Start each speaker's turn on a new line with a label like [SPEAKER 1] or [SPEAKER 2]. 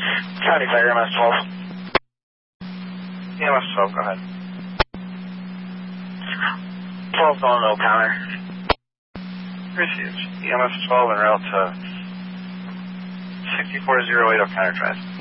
[SPEAKER 1] County Fire, EMS 12.
[SPEAKER 2] EMS 12, go ahead.
[SPEAKER 1] 12 going to O'Connor.
[SPEAKER 2] Received. EMS 12 en route to 6408 O'Connor Drive.